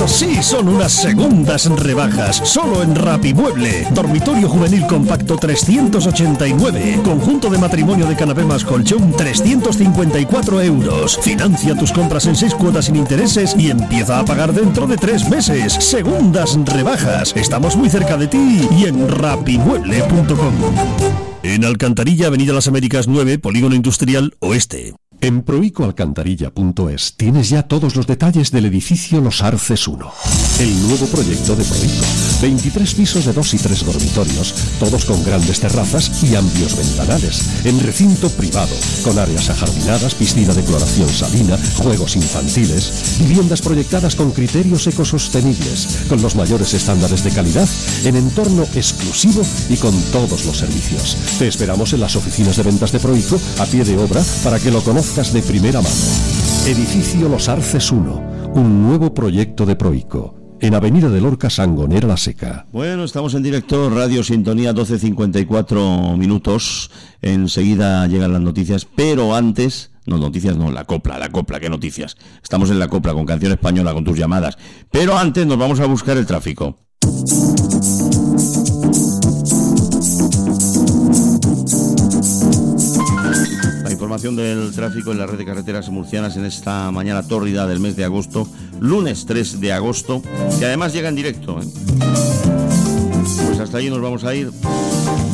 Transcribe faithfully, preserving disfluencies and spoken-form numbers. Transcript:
Estos sí son unas segundas rebajas, solo en Rapimueble. Dormitorio juvenil compacto trescientos ochenta y nueve. Conjunto de matrimonio de canapé más colchón trescientos cincuenta y cuatro euros. Financia tus compras en seis cuotas sin intereses y empieza a pagar dentro de tres meses. Segundas rebajas. Estamos muy cerca de ti y en rapimueble punto com. En Alcantarilla, Avenida Las Américas nueve, Polígono Industrial Oeste. En proico alcantarilla punto es tienes ya todos los detalles del edificio Los Arces uno, el nuevo proyecto de Proico. veintitrés pisos de dos y tres dormitorios, todos con grandes terrazas y amplios ventanales, en recinto privado, con áreas ajardinadas, piscina de cloración salina, juegos infantiles, viviendas proyectadas con criterios ecosostenibles, con los mayores estándares de calidad, en entorno exclusivo y con todos los servicios. Te esperamos en las oficinas de ventas de Proico, a pie de obra, para que lo conozcas de primera mano. Edificio Los Arces uno, un nuevo proyecto de Proico, en Avenida de Lorca, Sangonera la Seca. Bueno, estamos en directo, Radio Sintonía, doce cincuenta y cuatro minutos. Enseguida llegan las noticias, pero antes... No, noticias no, la copla, la copla, ¿qué noticias? Estamos en la copla con Canción Española, con tus llamadas. Pero antes nos vamos a buscar el tráfico. Información del tráfico en la red de carreteras murcianas en esta mañana tórrida del mes de agosto, lunes tres de agosto, que además llega en directo, ¿eh? Pues hasta allí nos vamos a ir.